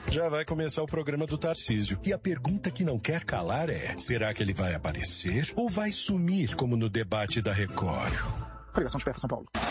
Já vai começar o programa do Tarcísio. E a pergunta que não quer calar é: será que ele vai aparecer ou vai sumir como no debate da Record? Pregação Esperta, São Paulo.